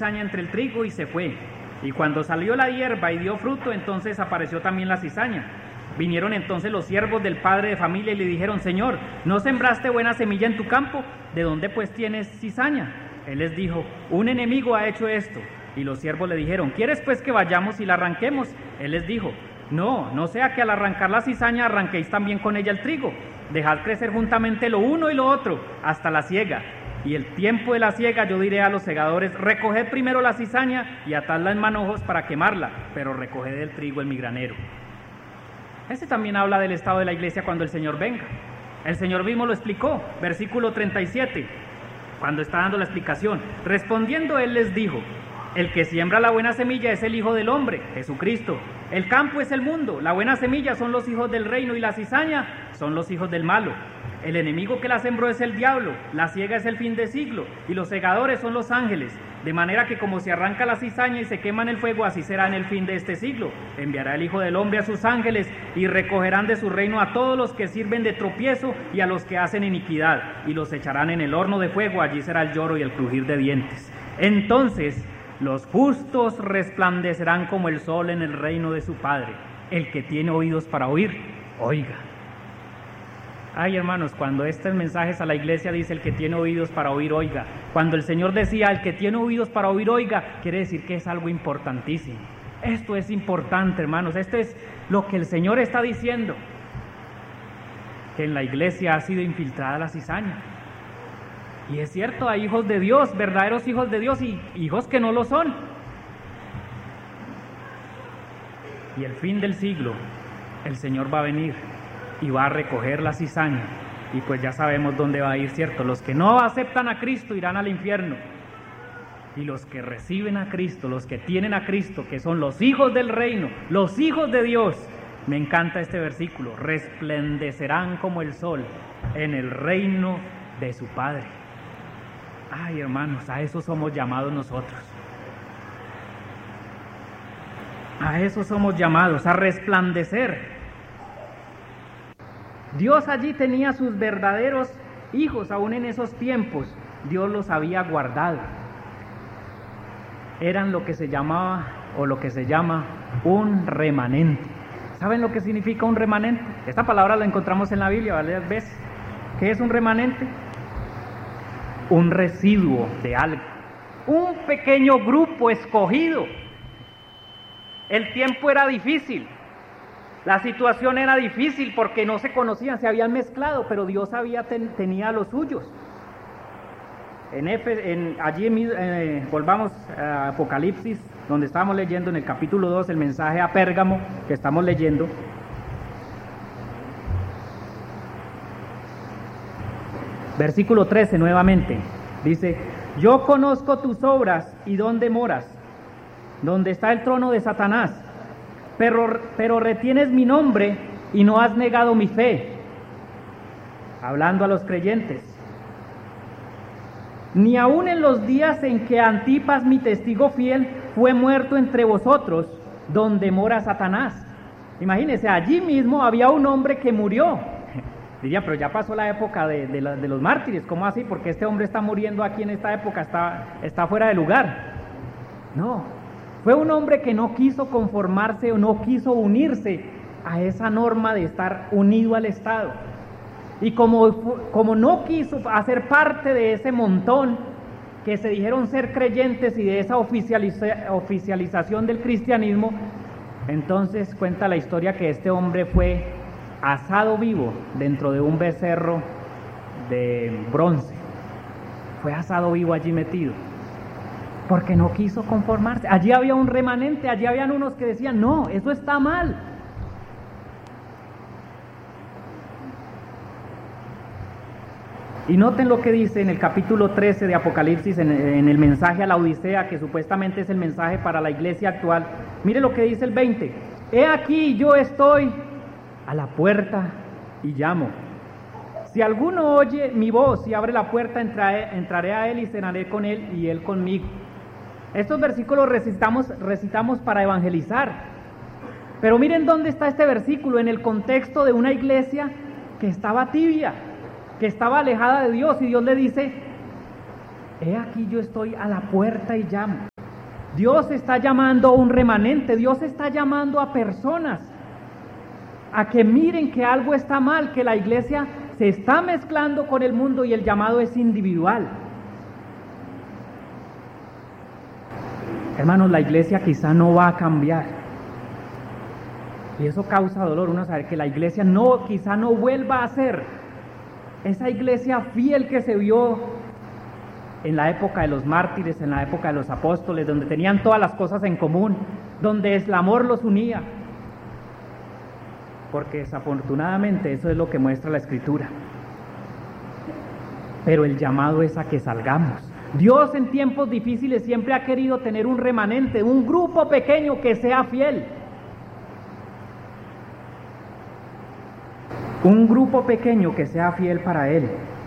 cizaña entre el trigo y se fue. Y cuando salió la hierba y dio fruto, entonces apareció también la cizaña. Vinieron entonces los siervos del padre de familia y le dijeron: Señor, ¿no sembraste buena semilla en tu campo? ¿De dónde pues tienes cizaña? Él les dijo: un enemigo ha hecho esto. Y los siervos le dijeron: ¿quieres pues que vayamos y la arranquemos? Él les dijo: no sea que al arrancar la cizaña arranquéis también con ella el trigo. Dejad crecer juntamente lo uno y lo otro hasta la siega. Y el tiempo de la siega yo diré a los segadores: recoged primero la cizaña y atadla en manojos para quemarla, pero recoged el trigo en mi granero. Este también habla del estado de la iglesia cuando el Señor venga. El Señor mismo lo explicó, versículo 37, cuando está dando la explicación. Respondiendo él les dijo: el que siembra la buena semilla es el Hijo del Hombre, Jesucristo. El campo es el mundo, la buena semilla son los hijos del reino y la cizaña son los hijos del malo. El enemigo que la sembró es el diablo, la siega es el fin de siglo, y los segadores son los ángeles. De manera que como se arranca la cizaña y se quema en el fuego, así será en el fin de este siglo. Enviará el Hijo del Hombre a sus ángeles, y recogerán de su reino a todos los que sirven de tropiezo y a los que hacen iniquidad, y los echarán en el horno de fuego, allí será el lloro y el crujir de dientes. Entonces los justos resplandecerán como el sol en el reino de su Padre. El que tiene oídos para oír, oiga. Ay, hermanos, cuando estos mensajes a la iglesia dice: el que tiene oídos para oír, oiga. Cuando el Señor decía: el que tiene oídos para oír, oiga, quiere decir que es algo importantísimo. Esto es importante, hermanos. Esto es lo que el Señor está diciendo, que en la iglesia ha sido infiltrada la cizaña. Y es cierto, hay hijos de Dios, verdaderos hijos de Dios, y hijos que no lo son. Y el fin del siglo, el Señor va a venir y va a recoger la cizaña, y pues ya sabemos dónde va a ir, ¿cierto? Los que no aceptan a Cristo irán al infierno, y los que reciben a Cristo, los que tienen a Cristo, que son los hijos del reino, los hijos de Dios, me encanta este versículo: resplandecerán como el sol en el reino de su Padre. Ay, hermanos, a eso somos llamados nosotros. A eso somos llamados, a resplandecer. Dios allí tenía sus verdaderos hijos, aún en esos tiempos. Dios los había guardado. Eran lo que se llamaba, o lo que se llama, un remanente. ¿Saben lo que significa un remanente? Esta palabra la encontramos en la Biblia varias veces. ¿Qué es un remanente? Un residuo de algo, un pequeño grupo escogido. El tiempo era difícil, la situación era difícil porque no se conocían, se habían mezclado, pero Dios tenía a los suyos. Volvamos a Apocalipsis, donde estábamos leyendo en el capítulo 2, el mensaje a Pérgamo que estamos leyendo. Versículo 13 nuevamente, dice: yo conozco tus obras y dónde moras, donde está el trono de Satanás, pero retienes mi nombre y no has negado mi fe. Hablando a los creyentes. Ni aun en los días en que Antipas, mi testigo fiel, fue muerto entre vosotros, donde mora Satanás. Imagínense, allí mismo había un hombre que murió. Diría: pero ya pasó la época de los mártires, ¿cómo así? Porque este hombre está muriendo aquí en esta época, está fuera de lugar. No, fue un hombre que no quiso conformarse o no quiso unirse a esa norma de estar unido al Estado. Y como no quiso hacer parte de ese montón que se dijeron ser creyentes y de esa oficialización del cristianismo, entonces cuenta la historia que este hombre fue asado vivo dentro de un becerro de bronce. Fue asado vivo allí metido, porque no quiso conformarse. Allí había un remanente, allí habían unos que decían: no, eso está mal. Y noten lo que dice en el capítulo 13 de Apocalipsis, en el mensaje a la Odisea, que supuestamente es el mensaje para la iglesia actual. Mire lo que dice el 20: he aquí yo estoy a la puerta y llamo. Si alguno oye mi voz y abre la puerta, entraré a él y cenaré con él y él conmigo. Estos versículos recitamos para evangelizar. Pero miren dónde está este versículo, en el contexto de una iglesia que estaba tibia, que estaba alejada de Dios, y Dios le dice: he aquí yo estoy a la puerta y llamo. Dios está llamando a un remanente, Dios está llamando a personas a que miren que algo está mal, que la iglesia se está mezclando con el mundo y el llamado es individual. Hermanos, la iglesia quizá no va a cambiar. Y eso causa dolor, uno saber que la iglesia quizá no vuelva a ser esa iglesia fiel que se vio en la época de los mártires, en la época de los apóstoles, donde tenían todas las cosas en común, donde el amor los unía. Porque desafortunadamente eso es lo que muestra la Escritura. Pero el llamado es a que salgamos. Dios en tiempos difíciles siempre ha querido tener un remanente, un grupo pequeño que sea fiel. Un grupo pequeño que sea fiel para Él.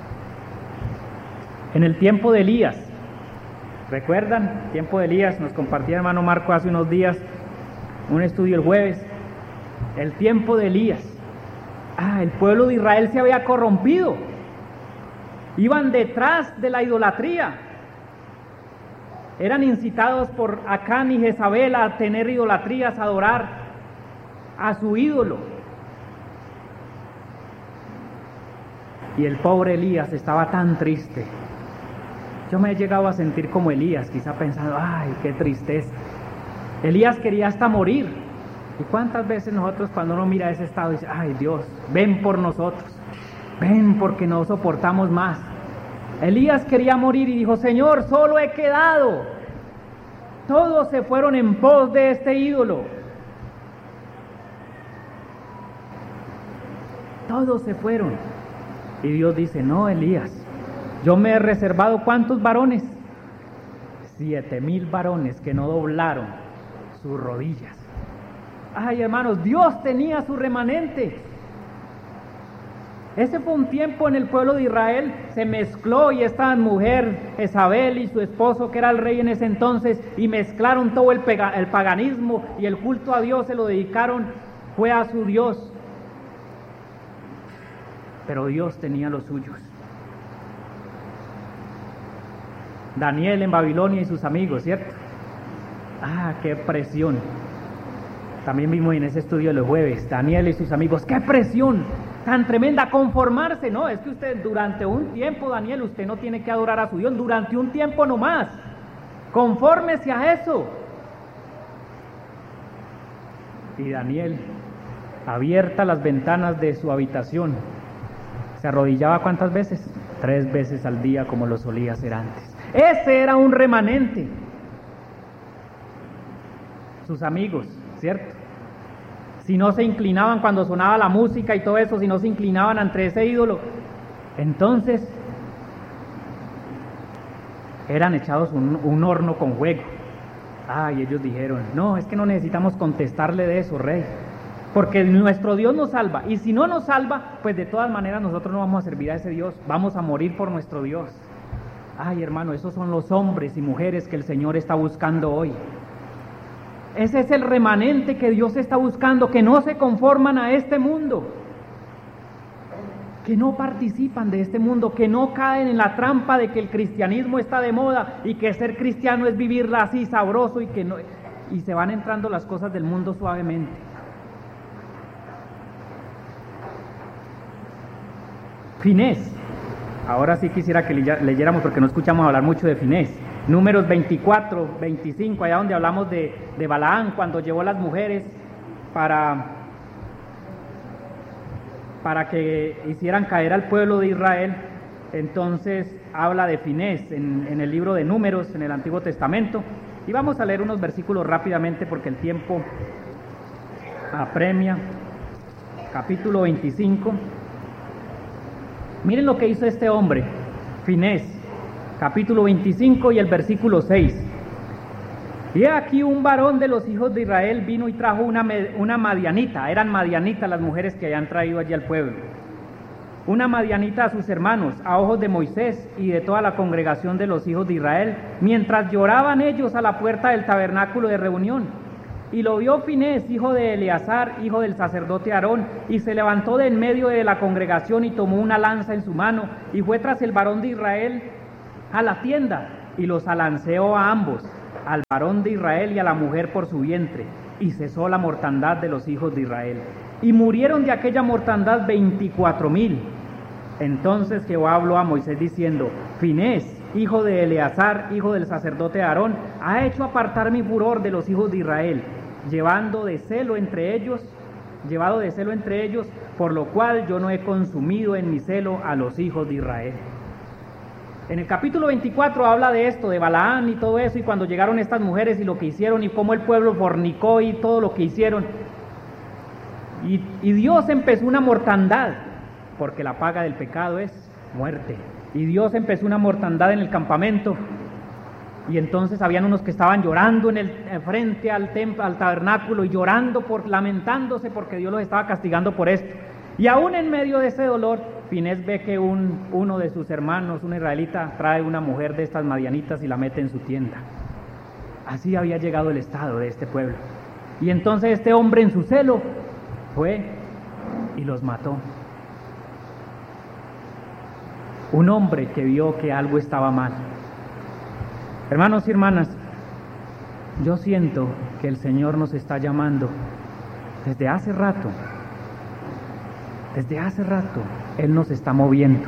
En el tiempo de Elías, ¿recuerdan? Tiempo de Elías, nos compartía el hermano Marco hace unos días, un estudio el jueves. El tiempo de Elías. El pueblo de Israel se había corrompido. Iban detrás de la idolatría. Eran incitados por Acán y Jezabel a tener idolatrías, a adorar a su ídolo. Y el pobre Elías estaba tan triste. Yo me he llegado a sentir como Elías, quizá pensando, ay, qué tristeza. Elías quería hasta morir. ¿Y cuántas veces nosotros cuando uno mira ese estado dice, ay Dios, ven por nosotros, ven porque no soportamos más? Elías quería morir y dijo, Señor, solo he quedado. Todos se fueron en pos de este ídolo. Todos se fueron. Y Dios dice, no, Elías, yo me he reservado, ¿cuántos varones? 7,000 varones que no doblaron sus rodillas. Ay, hermanos, Dios tenía su remanente. Ese fue un tiempo en el pueblo de Israel, se mezcló y esta mujer, Jezabel y su esposo, que era el rey en ese entonces, y mezclaron todo el paganismo y el culto a Dios, se lo dedicaron, fue a su Dios. Pero Dios tenía los suyos. Daniel en Babilonia y sus amigos, ¿cierto? Qué presión. También vimos en ese estudio de los jueves, Daniel y sus amigos, qué presión tan tremenda, conformarse, no, es que usted durante un tiempo, Daniel, usted no tiene que adorar a su Dios, durante un tiempo nomás, confórmese a eso. Y Daniel, abiertas las ventanas de su habitación, se arrodillaba ¿cuántas veces? 3 veces al día como lo solía hacer antes. Ese era un remanente. Sus amigos, ¿cierto? Si no se inclinaban cuando sonaba la música y todo eso, si no se inclinaban ante ese ídolo, entonces eran echados un horno con fuego. Y ellos dijeron, no, es que no necesitamos contestarle de eso, rey, porque nuestro Dios nos salva, y si no nos salva, pues de todas maneras nosotros no vamos a servir a ese Dios, vamos a morir por nuestro Dios. Hermano, esos son los hombres y mujeres que el Señor está buscando hoy. Ese es el remanente que Dios está buscando, que no se conforman a este mundo, que no participan de este mundo, que no caen en la trampa de que el cristianismo está de moda y que ser cristiano es vivirla así sabroso y se van entrando las cosas del mundo suavemente. Finés, ahora sí quisiera que leyéramos porque no escuchamos hablar mucho de Finés. Números 24, 25, allá donde hablamos de Balaán, cuando llevó a las mujeres para que hicieran caer al pueblo de Israel. Entonces habla de Finés en el libro de Números, en el Antiguo Testamento. Y vamos a leer unos versículos rápidamente porque el tiempo apremia. Capítulo 25. Miren lo que hizo este hombre, Finés. Capítulo 25 y el versículo 6. Y aquí un varón de los hijos de Israel vino y trajo una madianita. Eran madianitas las mujeres que habían traído allí al pueblo. Una madianita a sus hermanos, a ojos de Moisés y de toda la congregación de los hijos de Israel, mientras lloraban ellos a la puerta del tabernáculo de reunión. Y lo vio Finés, hijo de Eleazar, hijo del sacerdote Aarón, y se levantó de en medio de la congregación y tomó una lanza en su mano, y fue tras el varón de Israel a la tienda, y los alanceó a ambos. al varón de Israel y a la mujer por su vientre, y cesó la mortandad de los hijos de Israel. Y murieron de aquella mortandad 24,000. Entonces Jehová habló a Moisés diciendo: Finés, hijo de Eleazar, hijo del sacerdote Aarón, ha hecho apartar mi furor de los hijos de Israel, llevado de celo entre ellos, por lo cual yo no he consumido en mi celo a los hijos de Israel. En el capítulo 24 habla de esto, de Balaán y todo eso, y cuando llegaron estas mujeres y lo que hicieron, y cómo el pueblo fornicó y todo lo que hicieron. Y Dios empezó una mortandad, porque la paga del pecado es muerte. Y Dios empezó una mortandad en el campamento. Y entonces habían unos que estaban llorando frente al templo, al tabernáculo, y llorando, lamentándose porque Dios los estaba castigando por esto. Y aún en medio de ese dolor, Finés ve que uno de sus hermanos, un israelita, trae una mujer de estas madianitas y la mete en su tienda. Así había llegado el estado de este pueblo. Y entonces este hombre en su celo fue y los mató. Un hombre que vio que algo estaba mal. Hermanos y hermanas, yo siento que el Señor nos está llamando desde hace rato. Desde hace rato Él nos está moviendo.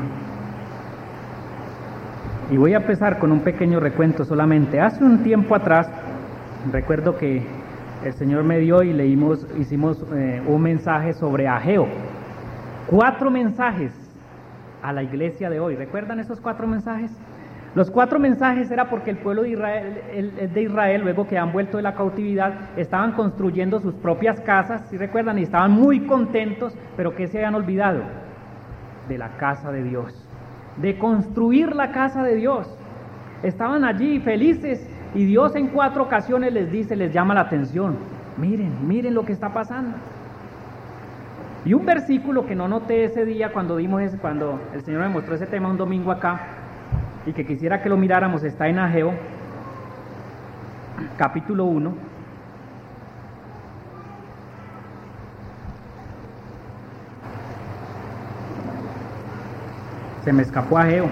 Y voy a empezar con un pequeño recuento solamente. Hace un tiempo atrás, recuerdo que el Señor me dio y hicimos un mensaje sobre Ageo. 4 mensajes a la iglesia de hoy. ¿Recuerdan esos 4 mensajes? Los 4 mensajes era porque el pueblo de Israel, luego que han vuelto de la cautividad, estaban construyendo sus propias casas, ¿sí recuerdan? Y estaban muy contentos, pero ¿qué se habían olvidado? De la casa de Dios, de construir la casa de Dios. Estaban allí felices y Dios en 4 ocasiones les llama la atención. Miren lo que está pasando. Y un versículo que no noté ese día cuando el Señor me mostró ese tema un domingo acá, y que quisiera que lo miráramos, está en Ageo, capítulo 1. Se me escapó Ageo.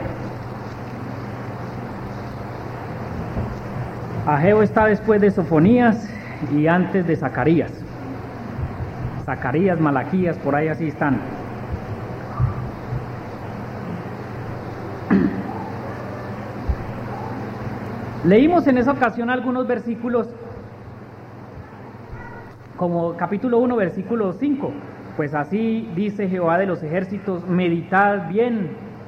Ageo está después de Sofonías y antes de Zacarías. Zacarías, Malaquías, por ahí así están. Leímos en esa ocasión algunos versículos, como capítulo 1, versículo 5. Pues así dice Jehová de los ejércitos: meditad bien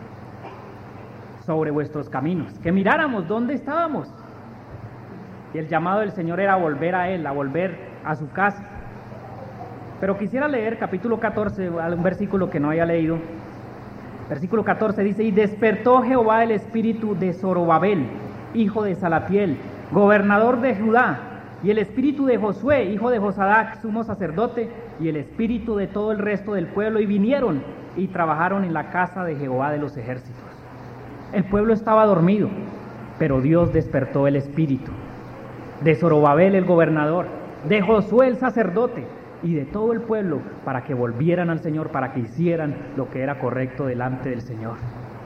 sobre vuestros caminos. Que miráramos dónde estábamos. Y el llamado del Señor era volver a Él, a volver a su casa. Pero quisiera leer capítulo 14, un versículo que no haya leído. Versículo 14 dice: y despertó Jehová el espíritu de Zorobabel, hijo de Salatiel, gobernador de Judá, y el espíritu de Josué, hijo de Josadac, sumo sacerdote, y el espíritu de todo el resto del pueblo, y vinieron y trabajaron en la casa de Jehová de los ejércitos. El pueblo estaba dormido, pero Dios despertó el espíritu de Zorobabel el gobernador, de Josué el sacerdote, y de todo el pueblo, para que volvieran al Señor, para que hicieran lo que era correcto delante del Señor.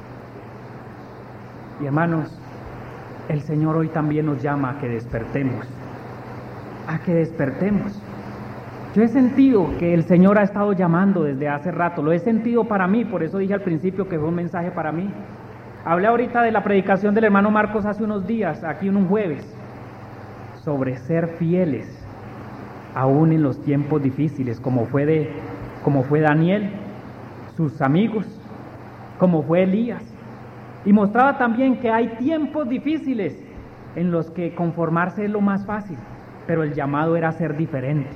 Y hermanos, el Señor hoy también nos llama a que despertemos, Yo he sentido que el Señor ha estado llamando desde hace rato, lo he sentido para mí, por eso dije al principio que fue un mensaje para mí. Hablé ahorita de la predicación del hermano Marcos hace unos días, aquí en un jueves, sobre ser fieles, aún en los tiempos difíciles, como fue Daniel, sus amigos, como fue Elías. Y mostraba también que hay tiempos difíciles en los que conformarse es lo más fácil, pero el llamado era ser diferentes.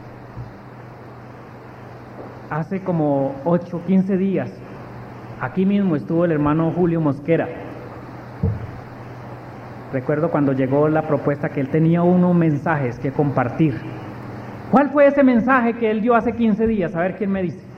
Hace como 8 o 15 días, aquí mismo estuvo el hermano Julio Mosquera. Recuerdo cuando llegó la propuesta que él tenía unos mensajes que compartir. ¿Cuál fue ese mensaje que él dio hace 15 días? A ver quién me dice.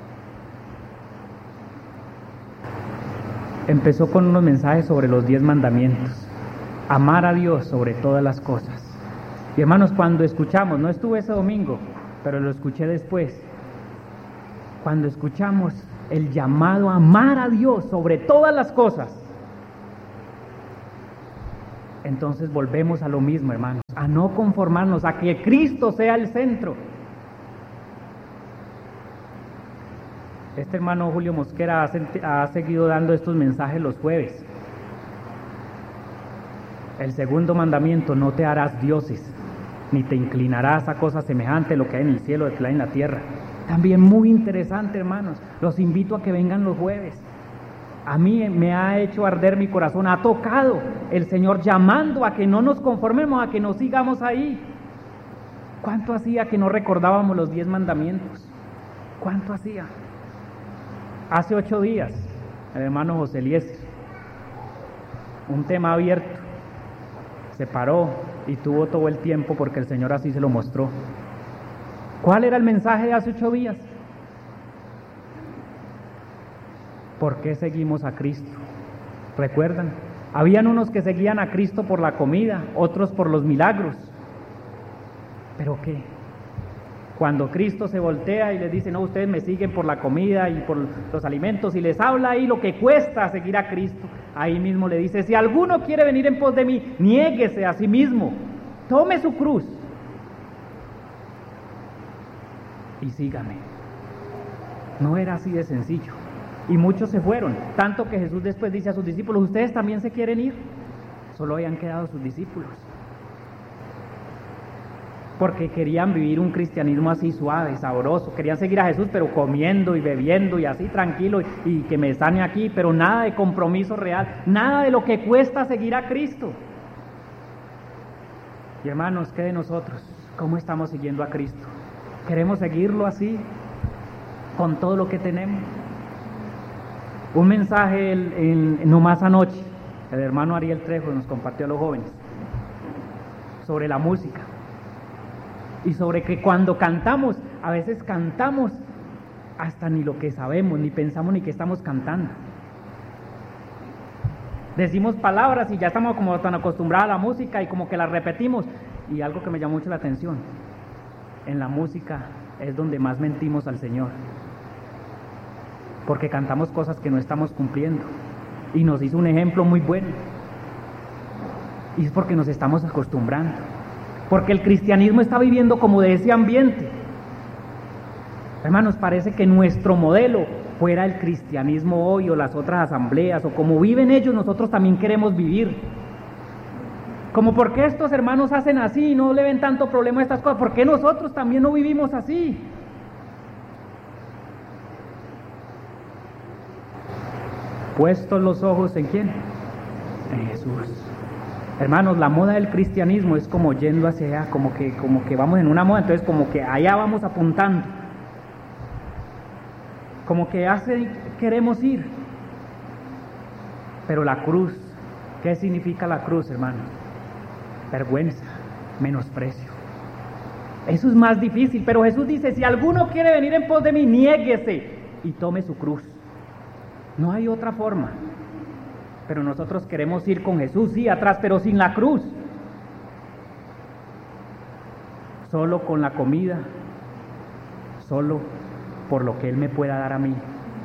Empezó con unos mensajes sobre los 10 mandamientos. Amar a Dios sobre todas las cosas. Y hermanos, cuando escuchamos, no estuve ese domingo, pero lo escuché después. Cuando escuchamos el llamado a amar a Dios sobre todas las cosas, Entonces volvemos a lo mismo, hermanos, a no conformarnos, a que Cristo sea el centro. Este hermano Julio Mosquera ha seguido dando estos mensajes los jueves. El segundo mandamiento: no te harás dioses, ni te inclinarás a cosas semejantes a lo que hay en el cielo, lo que hay en la tierra. También muy interesante, hermanos. Los invito a que vengan los jueves. A mí me ha hecho arder mi corazón, ha tocado el Señor llamando a que no nos conformemos, a que nos sigamos ahí. ¿Cuánto hacía que no recordábamos los 10 mandamientos? ¿Cuánto hacía? Hace 8 días, el hermano José Eliezer, un tema abierto, se paró y tuvo todo el tiempo porque el Señor así se lo mostró. ¿Cuál era el mensaje de hace 8 días? ¿Por qué seguimos a Cristo? ¿Recuerdan? Habían unos que seguían a Cristo por la comida, otros por los milagros. ¿Pero qué? Cuando Cristo se voltea y les dice: no, ustedes me siguen por la comida y por los alimentos, y les habla ahí lo que cuesta seguir a Cristo, ahí mismo le dice: si alguno quiere venir en pos de mí, niéguese a sí mismo, tome su cruz y sígame. No era así de sencillo. Y muchos se fueron, tanto que Jesús después dice a sus discípulos: ¿ustedes también se quieren ir? Solo habían quedado sus discípulos, porque querían vivir un cristianismo así suave, sabroso. Querían seguir a Jesús, pero comiendo y bebiendo y así tranquilo, y que me sane aquí, pero nada de compromiso real, nada de lo que cuesta seguir a Cristo. Y hermanos, ¿qué de nosotros? ¿Cómo estamos siguiendo a Cristo? ¿Queremos seguirlo así, con todo lo que tenemos? Un mensaje nomás anoche, el hermano Ariel Trejo nos compartió a los jóvenes sobre la música y sobre que cuando cantamos, a veces cantamos hasta ni lo que sabemos, ni pensamos ni que estamos cantando. Decimos palabras y ya estamos como tan acostumbrados a la música y como que las repetimos. Y algo que me llamó mucho la atención: en la música es donde más mentimos al Señor, porque cantamos cosas que no estamos cumpliendo. Y nos hizo un ejemplo muy bueno, y es porque nos estamos acostumbrando, porque el cristianismo está viviendo como de ese ambiente. Hermanos, parece que nuestro modelo fuera el cristianismo hoy, o las otras asambleas, o como viven ellos, nosotros también queremos vivir. Como, ¿por qué estos hermanos hacen así y no le ven tanto problema a estas cosas? ¿Por qué nosotros también no vivimos así? Puestos los ojos ¿en quién? En Jesús. Hermanos, la moda del cristianismo es como yendo hacia allá, como que vamos en una moda, entonces como que allá vamos apuntando, como que queremos ir. Pero la cruz, ¿qué significa la cruz, hermanos? Vergüenza, menosprecio. Eso es más difícil, pero Jesús dice: si alguno quiere venir en pos de mí, niéguese y tome su cruz. No hay otra forma. Pero nosotros queremos ir con Jesús, sí, atrás, pero sin la cruz. Solo con la comida, solo por lo que Él me pueda dar a mí.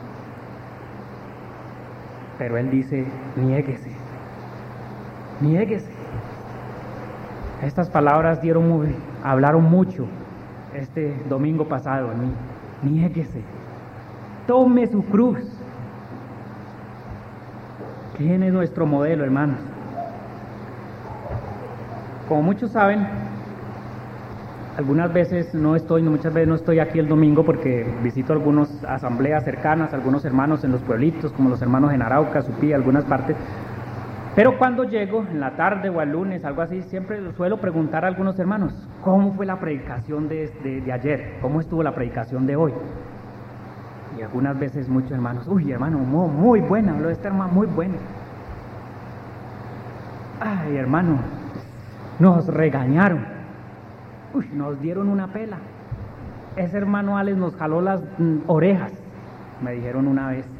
Pero Él dice: niéguese, niéguese. Estas palabras hablaron mucho este domingo pasado en mí. Niéguese, tome su cruz. ¿Quién es nuestro modelo, hermanos? Como muchos saben, muchas veces no estoy aquí el domingo porque visito algunas asambleas cercanas, algunos hermanos en los pueblitos, como los hermanos en Arauca, Supí, algunas partes. Pero cuando llego, en la tarde o el lunes, algo así, siempre suelo preguntar a algunos hermanos: ¿cómo fue la predicación de ayer? ¿Cómo estuvo la predicación de hoy? Y algunas veces muchos hermanos: uy, hermano, muy buena, habló este hermano, muy buena. Ay, hermano, nos regañaron. Uy, nos dieron una pela. Ese hermano Alex nos jaló las orejas, me dijeron una vez.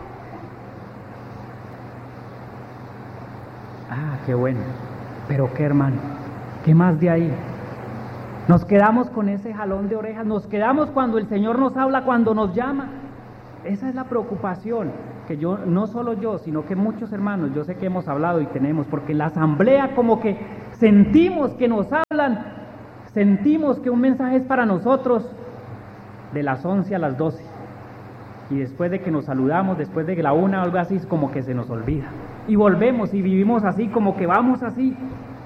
Ah, qué bueno. Pero qué, hermano, ¿qué más de ahí? Nos quedamos con ese jalón de orejas, nos quedamos cuando el Señor nos habla, cuando nos llama. Esa es la preocupación. que yo, no solo yo, sino que muchos hermanos, yo sé que hemos hablado y tenemos, porque en la asamblea como que sentimos que nos hablan, sentimos que un mensaje es para nosotros de las 11 a las 12, y después de que nos saludamos, después de la 1 o algo así, es como que se nos olvida, y volvemos y vivimos así, como que vamos así,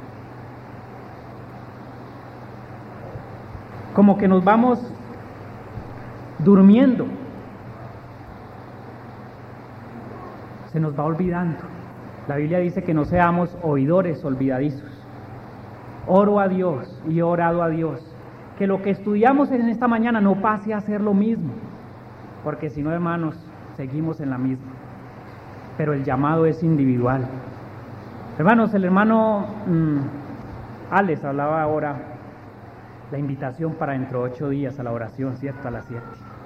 como que nos vamos durmiendo, se nos va olvidando. La Biblia dice que no seamos oidores olvidadizos. Oro a Dios y he orado a Dios, que lo que estudiamos en esta mañana no pase a ser lo mismo, porque si no, hermanos, seguimos en la misma. Pero el llamado es individual. Hermanos, el hermano Alex hablaba ahora la invitación para dentro de 8 días a la oración, ¿cierto? A las 7.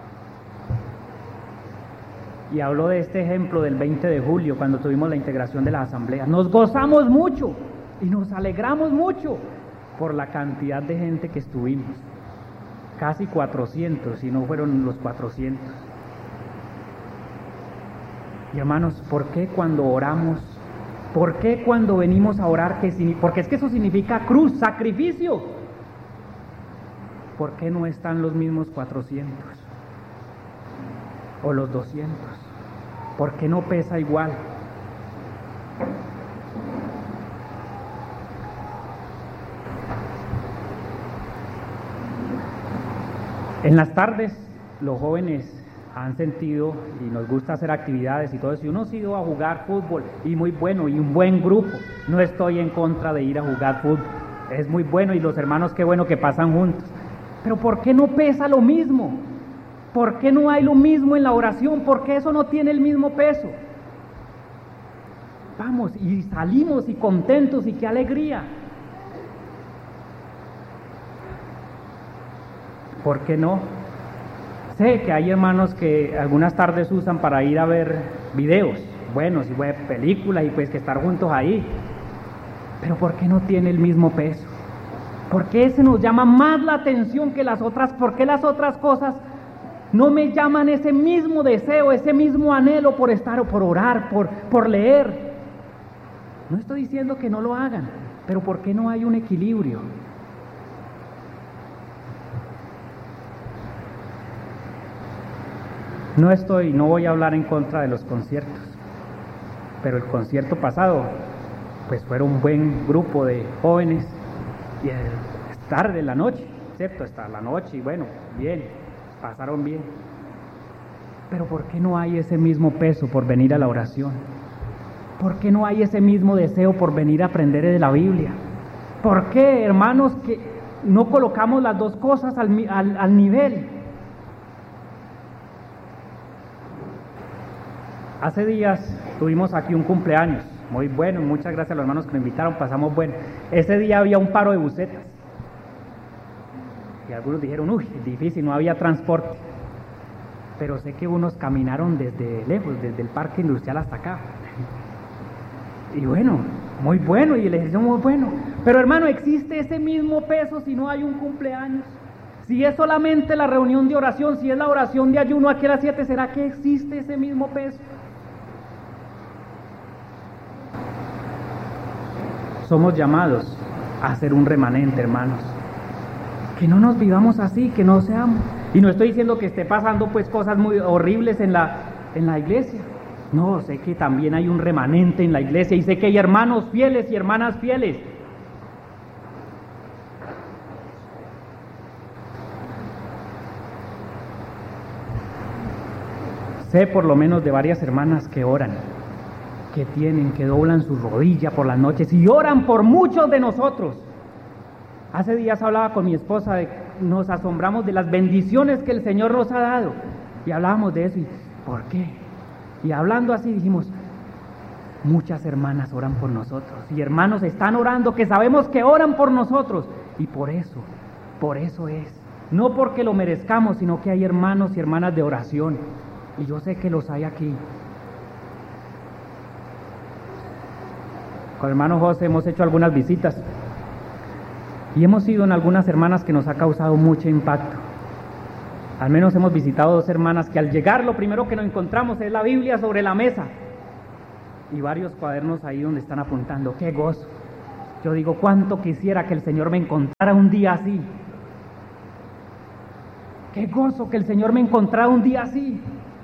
Y habló de este ejemplo del 20 de julio, cuando tuvimos la integración de las asambleas. Nos gozamos mucho y nos alegramos mucho por la cantidad de gente que estuvimos. Casi 400, si no fueron los 400. Y hermanos, ¿por qué cuando oramos? ¿Por qué cuando venimos a orar? Porque es que eso significa cruz, sacrificio. ¿Por qué no están los mismos 400? O los 200. ¿Por qué no pesa igual? En las tardes los jóvenes han sentido y nos gusta hacer actividades y todo eso, y uno ha ido a jugar fútbol y muy bueno, y un buen grupo. No estoy en contra de ir a jugar fútbol, es muy bueno, y los hermanos qué bueno que pasan juntos, pero ¿por qué no pesa lo mismo? ¿Por qué no hay lo mismo en la oración? ¿Por qué eso no tiene el mismo peso? Vamos, y salimos y contentos, y qué alegría. ¿Por qué no? Sé que hay hermanos que algunas tardes usan para ir a ver videos buenos y ver películas y pues que estar juntos ahí. Pero ¿por qué no tiene el mismo peso? ¿Por qué ese nos llama más la atención que las otras? ¿Por qué las otras cosas no me llaman ese mismo deseo, ese mismo anhelo por estar o por orar, por leer? No estoy diciendo que no lo hagan, pero ¿por qué no hay un equilibrio? No voy a hablar en contra de los conciertos, pero el concierto pasado, pues fueron un buen grupo de jóvenes, y es tarde en la noche, ¿cierto? Hasta la noche, y bueno, bien, pasaron bien. Pero ¿por qué no hay ese mismo peso por venir a la oración? ¿Por qué no hay ese mismo deseo por venir a aprender de la Biblia? ¿Por qué, hermanos, que no colocamos las dos cosas al nivel? Hace días tuvimos aquí un cumpleaños, muy bueno, muchas gracias a los hermanos que nos invitaron, pasamos bueno. Ese día había un paro de busetas, y algunos dijeron, uy, es difícil, no había transporte. Pero sé que unos caminaron desde lejos, desde el parque industrial hasta acá. Y bueno, muy bueno, y el ejercicio muy bueno. Pero hermano, ¿existe ese mismo peso si no hay un cumpleaños? Si es solamente la reunión de oración, si es la oración de ayuno aquí a las 7, ¿será que existe ese mismo peso? Somos llamados a ser un remanente, hermanos. Que no nos vivamos así, que no seamos. Y no estoy diciendo que esté pasando pues cosas muy horribles en la iglesia. No, sé que también hay un remanente en la iglesia, y sé que hay hermanos fieles y hermanas fieles. Sé por lo menos de varias hermanas que oran, que doblan su rodilla por las noches y oran por muchos de nosotros. Hace días hablaba con mi esposa, nos asombramos de las bendiciones que el Señor nos ha dado, y hablábamos de eso, y ¿por qué? Y hablando así dijimos, muchas hermanas oran por nosotros, y hermanos están orando, que sabemos que oran por nosotros, y por eso es, no porque lo merezcamos, sino que hay hermanos y hermanas de oración, y yo sé que los hay aquí. Con el hermano José hemos hecho algunas visitas, y hemos ido en algunas hermanas que nos ha causado mucho impacto. Al menos hemos visitado 2 hermanas que al llegar lo primero que nos encontramos es la Biblia sobre la mesa y varios cuadernos ahí donde están apuntando. ¡Qué gozo! Yo digo, cuánto quisiera que el Señor me encontrara un día así. ¡Qué gozo que el Señor me encontrara un día así!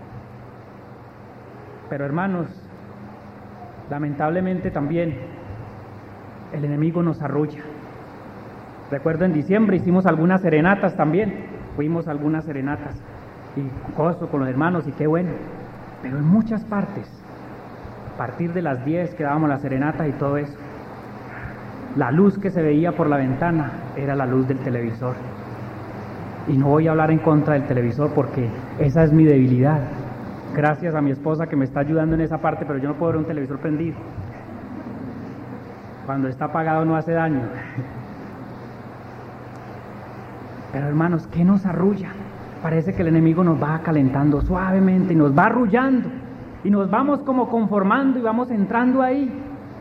Pero hermanos, lamentablemente también el enemigo nos arrulla. Recuerdo en diciembre hicimos algunas serenatas también, fuimos a algunas serenatas y gozo con los hermanos y qué bueno. Pero en muchas partes, a partir de las 10 que dábamos las serenatas y todo eso, la luz que se veía por la ventana era la luz del televisor. Y no voy a hablar en contra del televisor porque esa es mi debilidad. Gracias a mi esposa que me está ayudando en esa parte, pero yo no puedo ver un televisor prendido. Cuando está apagado no hace daño. Pero hermanos, ¿qué nos arrulla? Parece que el enemigo nos va calentando suavemente y nos va arrullando. Y nos vamos como conformando y vamos entrando ahí.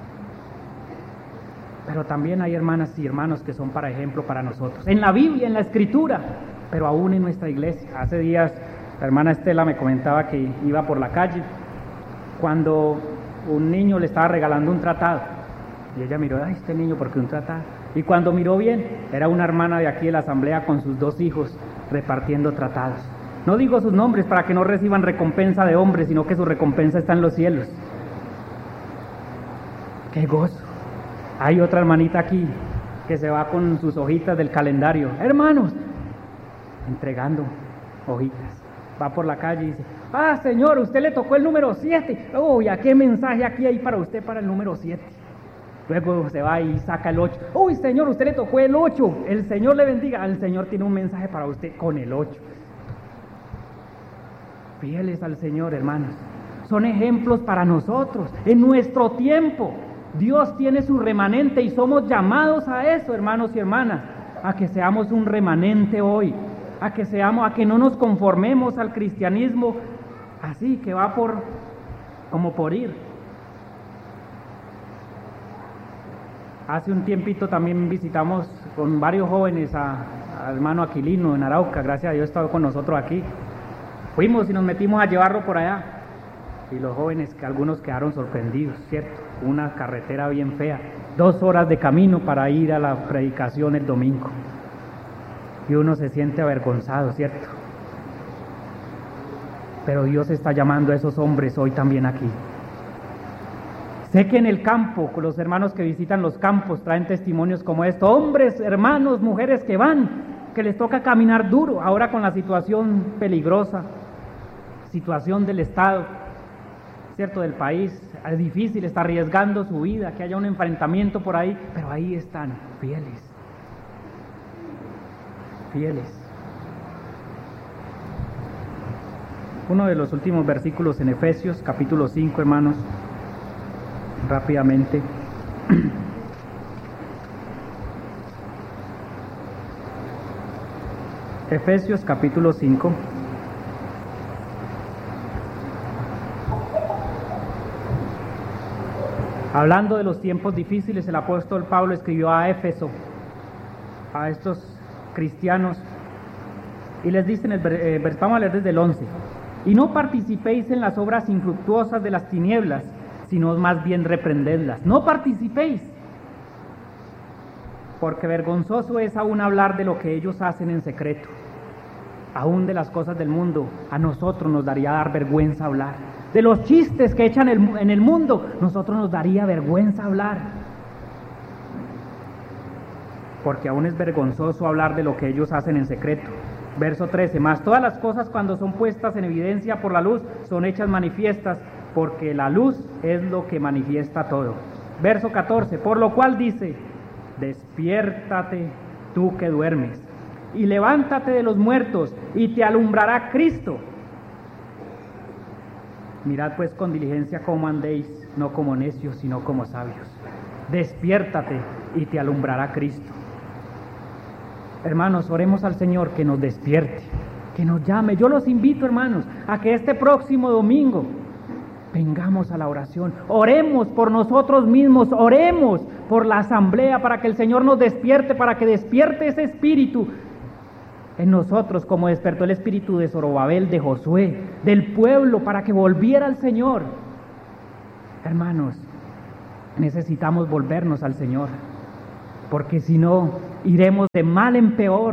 Pero también hay hermanas y hermanos que son para ejemplo para nosotros. En la Biblia, en la Escritura, pero aún en nuestra iglesia. Hace días la hermana Estela me comentaba que iba por la calle cuando un niño le estaba regalando un tratado. Y ella miró, ay, este niño, ¿por qué un tratado? Y cuando miró bien, era una hermana de aquí de la asamblea con sus 2 hijos repartiendo tratados. No digo sus nombres para que no reciban recompensa de hombres, sino que su recompensa está en los cielos. ¡Qué gozo! Hay otra hermanita aquí que se va con sus hojitas del calendario. Hermanos, entregando hojitas. Va por la calle y dice, ah, señor, usted le tocó el número 7. Uy, ¿a qué mensaje aquí hay para usted para el número 7? Luego se va y saca el 8. Uy, señor, usted le tocó el 8. El Señor le bendiga. El Señor tiene un mensaje para usted con el 8. Fieles al Señor, hermanos. Son ejemplos para nosotros. En nuestro tiempo, Dios tiene su remanente y somos llamados a eso, hermanos y hermanas. A que seamos un remanente hoy. A que no nos conformemos al cristianismo así, que va como por ir. Hace un tiempito también visitamos con varios jóvenes al hermano Aquilino en Arauca, gracias a Dios ha estado con nosotros aquí. Fuimos y nos metimos a llevarlo por allá. Y los jóvenes, que algunos quedaron sorprendidos, ¿cierto? Una carretera bien fea, 2 horas de camino para ir a la predicación el domingo. Y uno se siente avergonzado, ¿cierto? Pero Dios está llamando a esos hombres hoy también aquí. Sé que en el campo, con los hermanos que visitan los campos, traen testimonios como esto. Hombres, hermanos, mujeres que van, que les toca caminar duro, ahora con la situación peligrosa, situación del Estado, ¿cierto? Del país, es difícil, está arriesgando su vida, que haya un enfrentamiento por ahí, pero ahí están, fieles. Fieles. Uno de los últimos versículos en Efesios, capítulo 5, hermanos, rápidamente. Efesios capítulo 5. Hablando de los tiempos difíciles, el apóstol Pablo escribió a Éfeso, a estos cristianos, y les dice vamos a leer desde el 11, y no participéis en las obras infructuosas de las tinieblas, sino más bien reprendedlas. No participéis, porque vergonzoso es aún hablar de lo que ellos hacen en secreto. Aún de las cosas del mundo, a nosotros nos daría dar vergüenza hablar. De los chistes que echan en el mundo, nosotros nos daría vergüenza hablar. Porque aún es vergonzoso hablar de lo que ellos hacen en secreto. Verso 13, mas todas las cosas cuando son puestas en evidencia por la luz, son hechas manifiestas, porque la luz es lo que manifiesta todo. Verso 14, por lo cual dice, despiértate tú que duermes, y levántate de los muertos, y te alumbrará Cristo. Mirad pues con diligencia cómo andéis, no como necios, sino como sabios. Despiértate y te alumbrará Cristo. Hermanos, oremos al Señor que nos despierte, que nos llame. Yo los invito, hermanos, a que este próximo domingo vengamos a la oración, oremos por nosotros mismos, oremos por la asamblea para que el Señor nos despierte, para que despierte ese espíritu en nosotros, como despertó el espíritu de Zorobabel, de Josué, del pueblo, para que volviera al Señor. Hermanos, necesitamos volvernos al Señor, porque si no, iremos de mal en peor.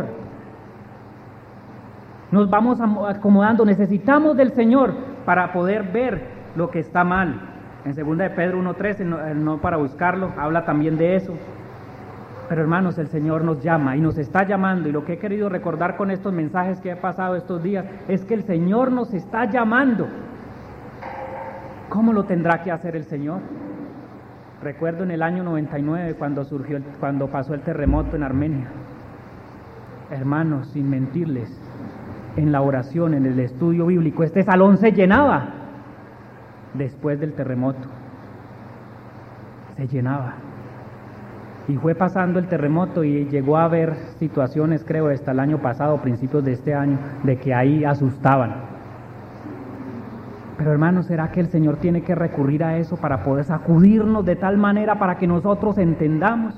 Nos vamos acomodando, necesitamos del Señor para poder ver lo que está mal. En 2 de Pedro 1:13, no para buscarlo, habla también de eso. Pero hermanos, el Señor nos llama y nos está llamando, y lo que he querido recordar con estos mensajes que he pasado estos días es que el Señor nos está llamando. ¿Cómo lo tendrá que hacer el Señor? Recuerdo en el año 99 cuando pasó el terremoto en Armenia. Hermanos, sin mentirles, en la oración, en el estudio bíblico, este salón se llenaba después del terremoto. Se llenaba. Y fue pasando el terremoto y llegó a haber situaciones, creo, hasta el año pasado, principios de este año, de que ahí asustaban. Pero hermanos, ¿será que el Señor tiene que recurrir a eso para poder sacudirnos de tal manera para que nosotros entendamos?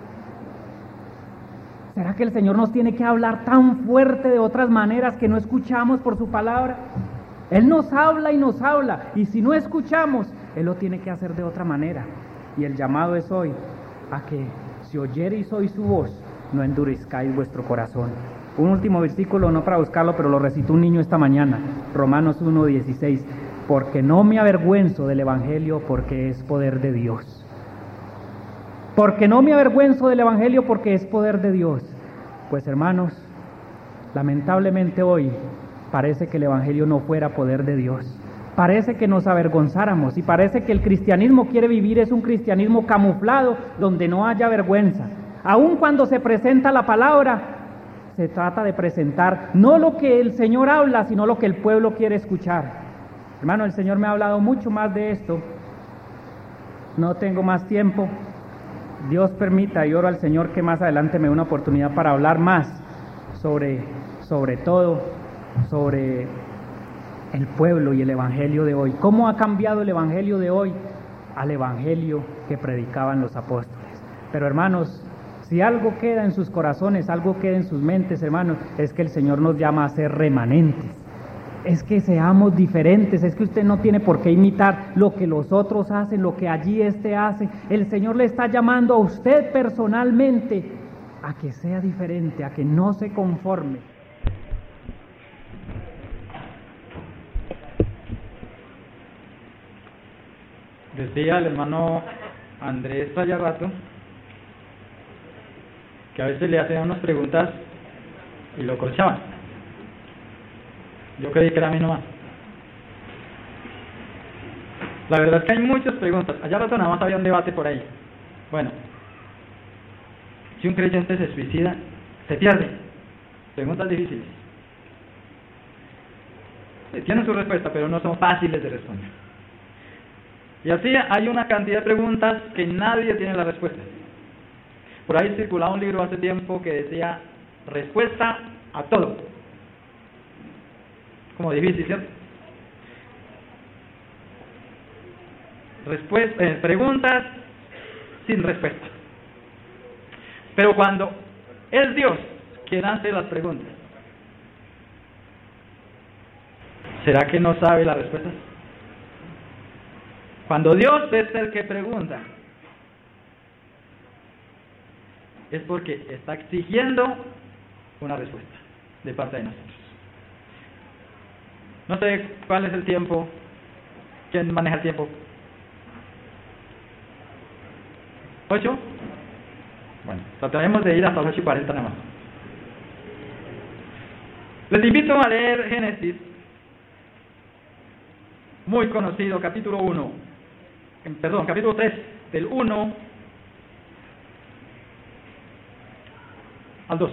¿Será que el Señor nos tiene que hablar tan fuerte de otras maneras que no escuchamos por su palabra? Él nos habla, y si no escuchamos, Él lo tiene que hacer de otra manera. Y el llamado es hoy a que si oyereis hoy su voz, no endurezcáis vuestro corazón. Un último versículo, no para buscarlo, pero lo recitó un niño esta mañana, Romanos 1:16, porque no me avergüenzo del Evangelio, porque es poder de Dios. Porque no me avergüenzo del Evangelio, porque es poder de Dios. Pues hermanos, lamentablemente hoy parece que el Evangelio no fuera poder de Dios. Parece que nos avergonzáramos y parece que el cristianismo quiere vivir es un cristianismo camuflado donde no haya vergüenza. Aun cuando se presenta la palabra, se trata de presentar no lo que el Señor habla, sino lo que el pueblo quiere escuchar. Hermano, el Señor me ha hablado mucho más de esto. No tengo más tiempo. Dios permita, y oro al Señor que más adelante me dé una oportunidad para hablar más sobre el pueblo y el evangelio de hoy. ¿Cómo ha cambiado el evangelio de hoy al evangelio que predicaban los apóstoles? Pero hermanos, si algo queda en sus corazones, algo queda en sus mentes, hermanos, es que el Señor nos llama a ser remanentes. Es que seamos diferentes, es que usted no tiene por qué imitar lo que los otros hacen, lo que allí hace. El Señor le está llamando a usted personalmente a que sea diferente, a que no se conforme. Decía el hermano Andrés Sayarrato que a veces le hacían unas preguntas y lo corchaban. Yo creí que era a mí nomás. La verdad es que hay muchas preguntas. Allá rato nada más había un debate por ahí. Bueno, si un creyente se suicida, se pierde. Preguntas difíciles. Tienen su respuesta, pero no son fáciles de responder. Y así hay una cantidad de preguntas que nadie tiene la respuesta. Por ahí circulaba un libro hace tiempo que decía respuesta a todo. Como difícil, ¿cierto? Preguntas sin respuesta. Pero cuando es Dios quien hace las preguntas, ¿será que no sabe la respuesta? Cuando Dios es el que pregunta, es porque está exigiendo una respuesta de parte de nosotros. No sé cuál es el tiempo, quién maneja el tiempo. ¿8? Bueno, trataremos de ir hasta las 8:40 nada más. Les invito a leer Génesis, muy conocido, capítulo 3, del 1 al 12.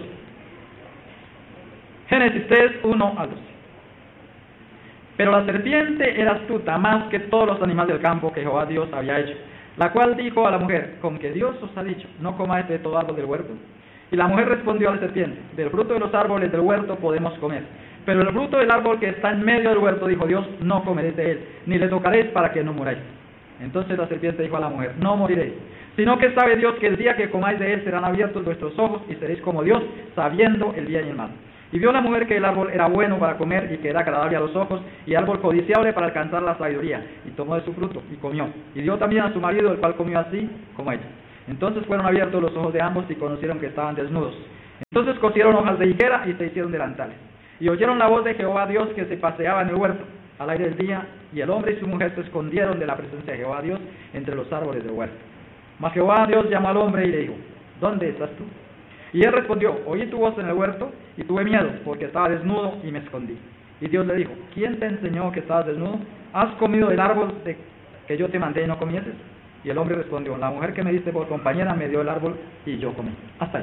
Génesis 3, 1 al 12. Pero la serpiente era astuta más que todos los animales del campo que Jehová Dios había hecho, la cual dijo a la mujer: con que Dios os ha dicho, no comáis de todo árbol del huerto. Y la mujer respondió a la serpiente: del fruto de los árboles del huerto podemos comer, pero el fruto del árbol que está en medio del huerto, dijo Dios, no comeréis de él, ni le tocaréis para que no muráis. Entonces la serpiente dijo a la mujer: no moriréis, sino que sabe Dios que el día que comáis de él serán abiertos vuestros ojos y seréis como Dios, sabiendo el bien y el mal. Y vio la mujer que el árbol era bueno para comer y que era agradable a los ojos, y árbol codiciable para alcanzar la sabiduría, y tomó de su fruto y comió. Y dio también a su marido, el cual comió así como ella. Entonces fueron abiertos los ojos de ambos y conocieron que estaban desnudos. Entonces cosieron hojas de higuera y se hicieron delantales. Y oyeron la voz de Jehová Dios que se paseaba en el huerto al aire del día, y el hombre y su mujer se escondieron de la presencia de Jehová Dios entre los árboles del huerto. Mas Jehová Dios llamó al hombre y le dijo: ¿dónde estás tú? Y él respondió: oí tu voz en el huerto y tuve miedo, porque estaba desnudo y me escondí. Y Dios le dijo: ¿quién te enseñó que estabas desnudo? ¿Has comido del árbol que yo te mandé y no comieses? Y el hombre respondió: la mujer que me diste por compañera me dio el árbol y yo comí. Hasta ahí.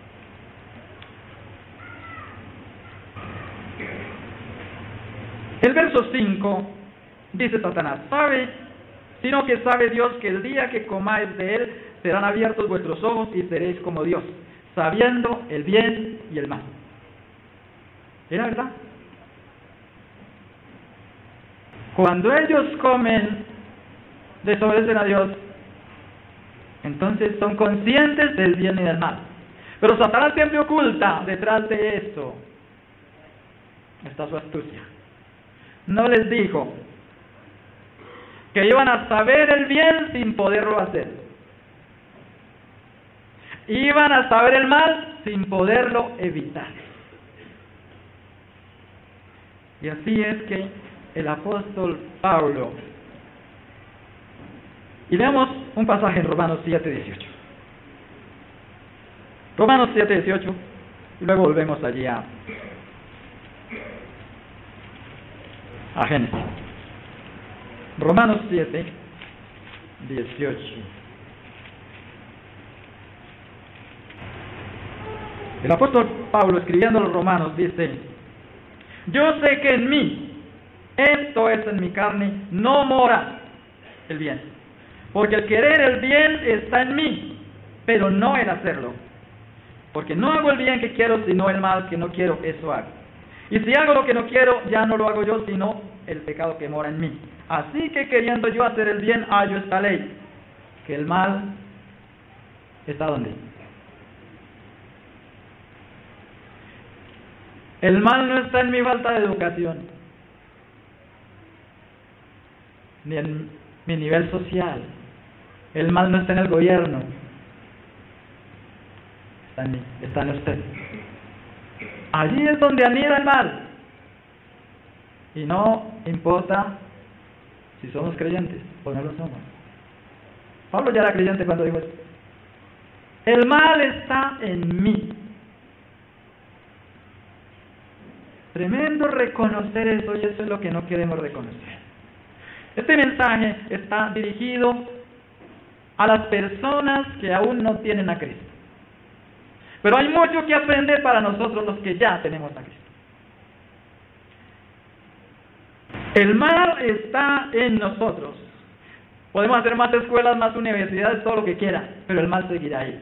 El verso 5 dice Satanás: ¿sabe? Sino que sabe Dios que el día que comáis de él serán abiertos vuestros ojos y seréis como Dios, sabiendo el bien y el mal. ¿Era verdad? Cuando ellos comen, desobedecen a Dios, entonces son conscientes del bien y del mal. Pero Satanás siempre oculta detrás de esto. Está su astucia. No les dijo que iban a saber el bien sin poderlo hacer. Iban a saber el mal sin poderlo evitar. Y así es que el apóstol Pablo, y leamos un pasaje en Romanos 7:18. Romanos 7:18, y luego volvemos allí a Génesis. Romanos 7:18. El apóstol Pablo, escribiendo a los romanos, dice: yo sé que en mí, esto es en mi carne, no mora el bien, porque el querer el bien está en mí, pero no el hacerlo. Porque no hago el bien que quiero, sino el mal que no quiero, eso hago. Y si hago lo que no quiero, ya no lo hago yo, sino el pecado que mora en mí. Así que queriendo yo hacer el bien, hallo esta ley, que el mal está ¿dónde? El mal no está en mi falta de educación, ni en mi nivel social. El mal no está en el gobierno, está en mí, está en usted. Allí es donde anida el mal. Y no importa si somos creyentes o no lo somos. Pablo ya era creyente cuando dijo esto. El mal está en mí. Tremendo reconocer eso, y eso es lo que no queremos reconocer. Este mensaje está dirigido a las personas que aún no tienen a Cristo. Pero hay mucho que aprender para nosotros los que ya tenemos a Cristo. El mal está en nosotros. Podemos hacer más escuelas, más universidades, todo lo que quiera, pero el mal seguirá ahí.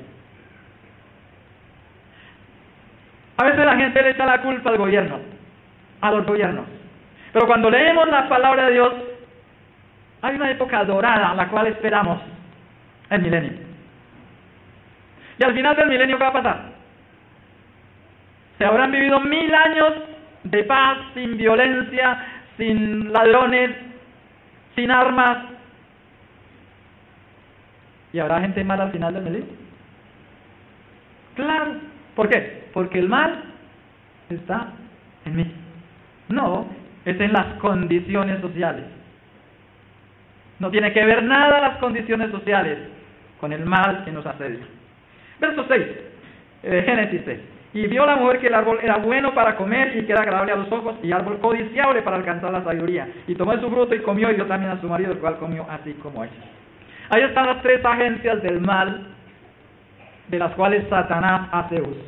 A veces la gente le echa la culpa al gobierno, a los gobiernos. Pero cuando leemos la palabra de Dios, hay una época dorada, la cual esperamos, el milenio. Y al final del milenio, ¿qué va a pasar? Se habrán vivido 1000 años de paz, sin violencia, sin ladrones, sin armas. ¿Y habrá gente mala al final del milenio? Claro. ¿Por qué? Porque el mal está en mí. No, es en las condiciones sociales. No tiene que ver nada las condiciones sociales con el mal que nos asedia. Verso 6, Génesis 6. Y vio la mujer que el árbol era bueno para comer y que era agradable a los ojos, y árbol codiciable para alcanzar la sabiduría. Y tomó de su fruto y comió, y dio también a su marido, el cual comió así como ella. Ahí están las tres agencias del mal de las cuales Satanás hace uso: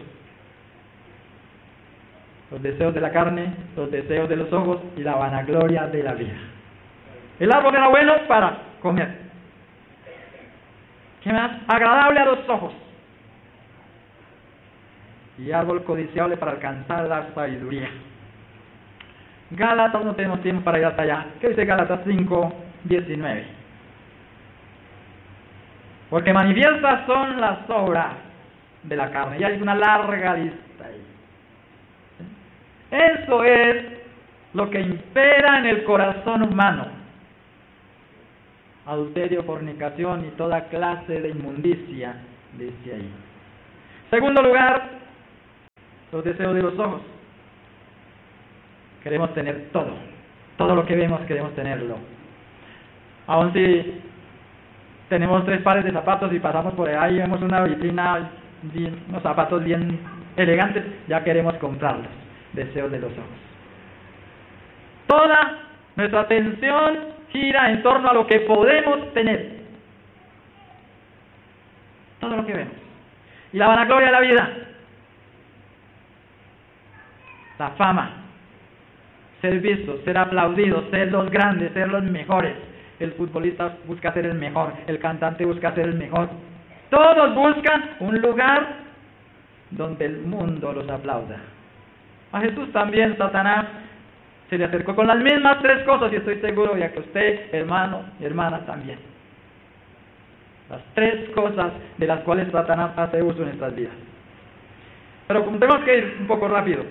los deseos de la carne, los deseos de los ojos y la vanagloria de la vida. El árbol era bueno para comer. ¿Qué más? Agradable a los ojos. Y árbol codiciable para alcanzar la sabiduría. Gálatas, no tenemos tiempo para ir hasta allá. ¿Qué dice Gálatas 5:19? Porque manifiestas son las obras de la carne. Y hay una larga lista ahí. Eso es lo que impera en el corazón humano. Adulterio, fornicación y toda clase de inmundicia, dice ahí. Segundo lugar, los deseos de los ojos. Queremos tener todo. Todo lo que vemos queremos tenerlo. Aun si tenemos 3 pares de zapatos y pasamos por ahí y vemos una vitrina, unos zapatos bien elegantes, ya queremos comprarlos. Deseos de los ojos. Toda nuestra atención gira en torno a lo que podemos tener. Todo lo que vemos. Y la vanagloria de la vida. La fama. Ser vistos, ser aplaudidos, ser los grandes, ser los mejores. El futbolista busca ser el mejor, el cantante busca ser el mejor. Todos buscan un lugar donde el mundo los aplauda. A Jesús también Satanás se le acercó con las mismas 3 cosas, y estoy seguro de que usted, hermano y hermana, también. Las 3 cosas de las cuales Satanás hace uso en nuestras vidas. Pero como tenemos que ir un poco rápido.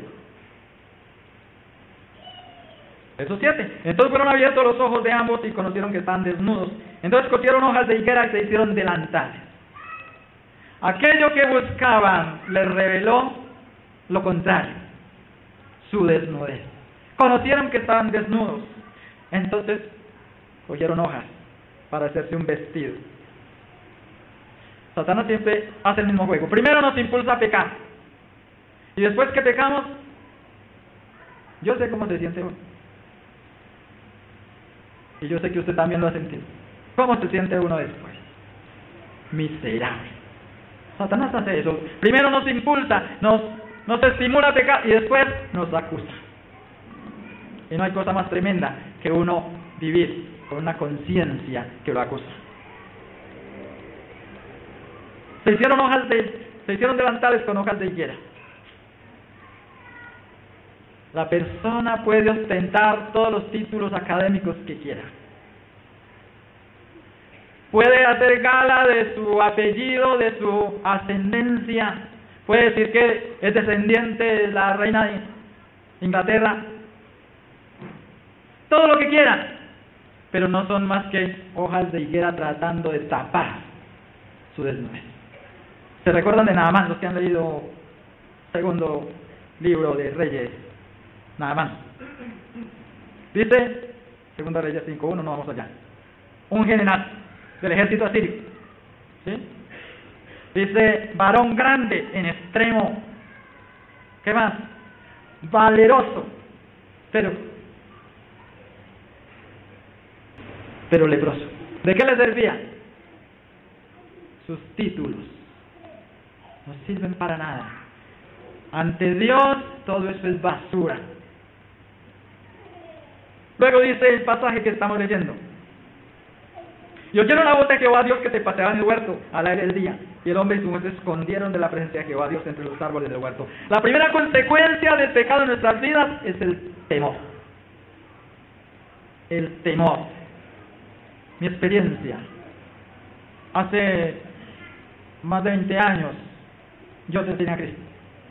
Verso 7. Entonces fueron abiertos los ojos de ambos y conocieron que estaban desnudos. Entonces cosieron hojas de higuera y se hicieron delantales. Aquello que buscaban les reveló lo contrario, su desnudez. Conocieron que estaban desnudos. Entonces cogieron hojas para hacerse un vestido. Satanás siempre hace el mismo juego. Primero nos impulsa a pecar. Y después que pecamos, yo sé cómo se siente uno. Y yo sé que usted también lo ha sentido. ¿Cómo se siente uno después? Miserable. Satanás hace eso. Primero nos impulsa, nos estimula a pecar y después nos acusa. Y no hay cosa más tremenda que uno vivir con una conciencia que lo acusa. Se hicieron delantales con hojas de higuera. La persona puede ostentar todos los títulos académicos que quiera. Puede hacer gala de su apellido, de su ascendencia. Puede decir que es descendiente de la reina de Inglaterra. Todo lo que quiera. Pero no son más que hojas de higuera tratando de tapar su desnudez. ¿Se recuerdan de Naamán, los que han leído el 2º libro de Reyes? Naamán. Dice, 2 Reyes 5:1, no vamos allá. Un general del ejército asirio. ¿Sí? Dice, varón grande en extremo. ¿Qué más? Valeroso. Pero leproso. ¿De qué le servía? Sus títulos no sirven para nada. Ante Dios todo eso es basura. Luego dice el pasaje que estamos leyendo. Y oyeron la voz de Jehová Dios que se paseaba en el huerto al aire del día. Y el hombre y su mujer se escondieron de la presencia de Jehová Dios entre los árboles del huerto. La primera consecuencia del pecado en nuestras vidas es el temor. El temor. Mi experiencia. Hace más de 20 años yo tenía Cristo.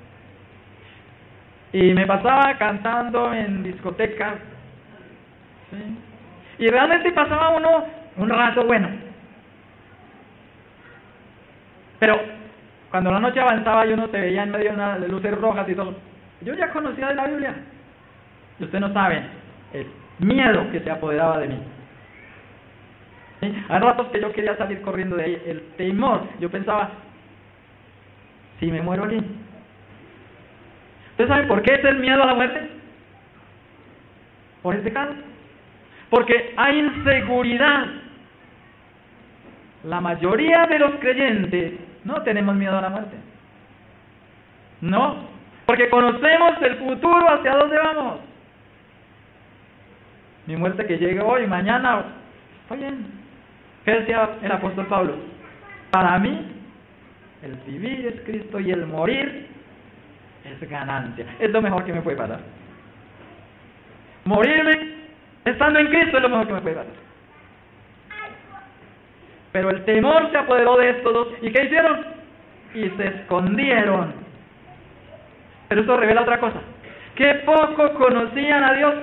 Y me pasaba cantando en discotecas. ¿Sí? Y realmente pasaba uno un rato bueno. Pero cuando la noche avanzaba y uno se veía en medio de luces rojas y todo, yo ya conocía de la Biblia. Y ustedes no saben el miedo que se apoderaba de mí. ¿Sí? Hay ratos que yo quería salir corriendo de ahí. El temor. Yo pensaba, si me muero aquí. ¿Ustedes saben por qué es el miedo a la muerte? Por el pecado. Porque hay inseguridad. La mayoría de los creyentes no tenemos miedo a la muerte. No, porque conocemos el futuro, hacia dónde vamos. Mi muerte que llegue hoy, mañana, está bien. ¿Qué decía el apóstol Pablo? Para mí, el vivir es Cristo y el morir es ganancia. Es lo mejor que me puede pasar. Morirme estando en Cristo es lo mejor que me puede pasar. Pero el temor se apoderó de estos dos. ¿Y qué hicieron? Y se escondieron. Pero esto revela otra cosa. que poco conocían a Dios.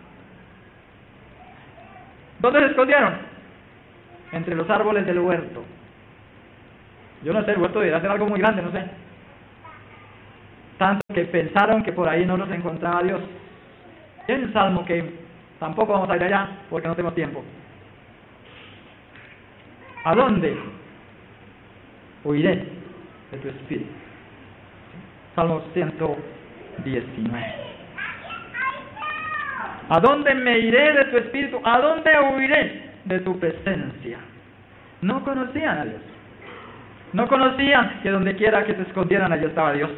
¿Dónde se escondieron? Entre los árboles del huerto. Yo no sé, el huerto debería ser algo muy grande, no sé. Tanto que pensaron que por ahí no los encontraba Dios. Y hay un salmo que tampoco vamos a ir allá porque no tenemos tiempo. ¿A dónde huiré de tu espíritu? Salmo 119. ¿A dónde me iré de tu espíritu? ¿A dónde huiré de tu presencia? No conocían a Dios. No conocían que donde quiera que se escondieran, allí estaba Dios.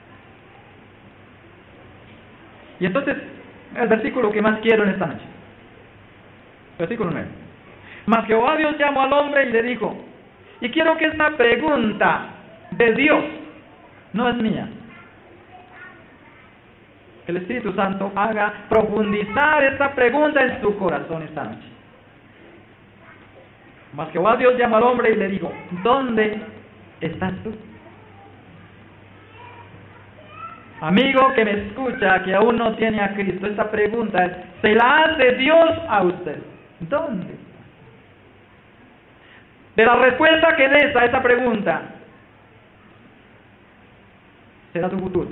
Y entonces, el versículo que más quiero en esta noche. Versículo 9. Mas Jehová Dios llamó al hombre y le dijo, y quiero que esta pregunta de Dios, no es mía, que el Espíritu Santo haga profundizar esta pregunta en su corazón esta noche. Mas Jehová Dios llamó al hombre y le dijo, ¿dónde estás tú? Amigo que me escucha, que aún no tiene a Cristo, esta pregunta se la hace Dios a usted. ¿Dónde? De la respuesta que des a esa pregunta, será tu futuro.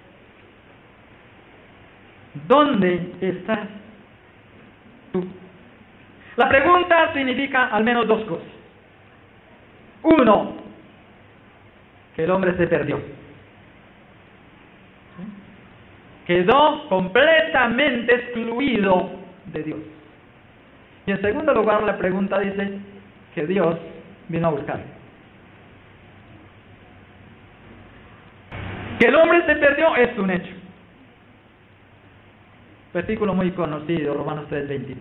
¿Dónde estás tú? La pregunta significa al menos dos cosas. Uno, que el hombre se perdió. Quedó completamente excluido de Dios. Y en segundo lugar, la pregunta dice que Dios vino a buscar. Que el hombre se perdió es un hecho. Versículo muy conocido, Romanos 3:23.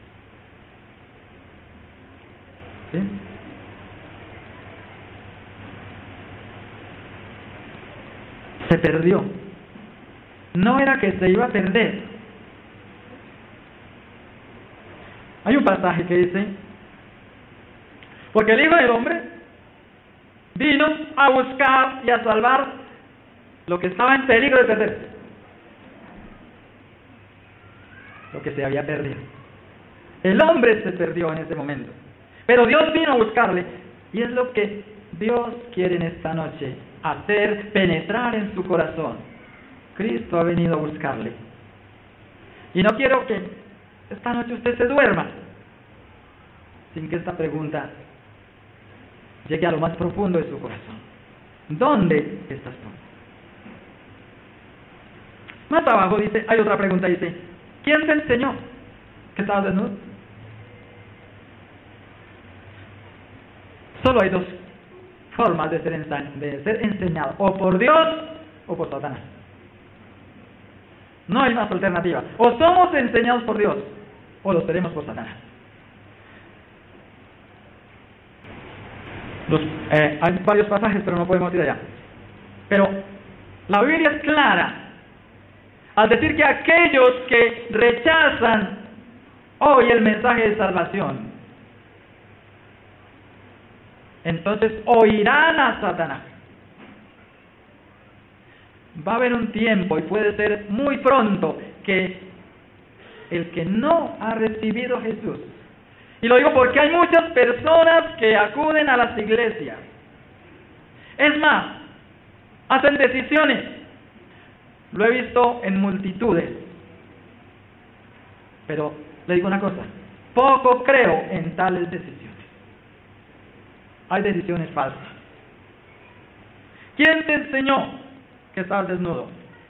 ¿Sí? Se perdió. No era que se iba a perder. Hay un pasaje que dice, porque el Hijo del Hombre vino a buscar y a salvar lo que estaba en peligro de perder, lo que se había perdido. El hombre se perdió en ese momento, pero Dios vino a buscarle, y es lo que Dios quiere en esta noche, hacer penetrar en su corazón. Cristo ha venido a buscarle. Y no quiero que esta noche usted se duerma sin que esta pregunta llegue a lo más profundo de su corazón. ¿Dónde estás tú? Más abajo dice, hay otra pregunta, dice, ¿quién te enseñó que estabas desnudo? Solo hay dos formas de ser enseñado, o por Dios o por Satanás. No hay más alternativa. O somos enseñados por Dios, o los tenemos por Satanás. Hay varios pasajes, pero no podemos ir allá. Pero la Biblia es clara al decir que aquellos que rechazan hoy el mensaje de salvación, entonces oirán a Satanás. Va a haber un tiempo, y puede ser muy pronto, que el que no ha recibido a Jesús, y lo digo porque hay muchas personas que acuden a las iglesias, es más, hacen decisiones, lo he visto en multitudes, pero le digo una cosa, poco creo en tales decisiones. Hay decisiones falsas. ¿Quién te enseñó que estabas desnudo?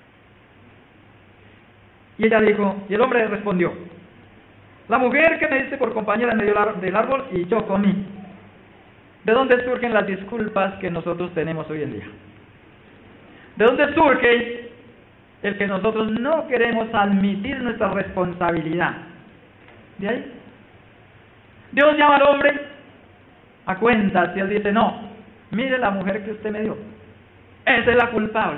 Y ella dijo, y el hombre respondió, la mujer que me diste por compañera en medio del árbol, y yo comí. ¿De dónde surgen las disculpas que nosotros tenemos hoy en día? ¿De dónde surge el que nosotros no queremos admitir nuestra responsabilidad? ¿De ahí? Dios llama al hombre a cuentas y él dice, no, mire la mujer que usted me dio, esa es la culpable.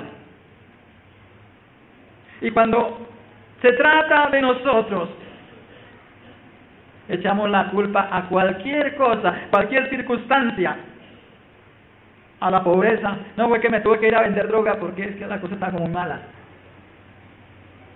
Y cuando se trata de nosotros, echamos la culpa a cualquier cosa, cualquier circunstancia, a la pobreza. No, fue que me tuve que ir a vender droga porque es que la cosa está como muy mala.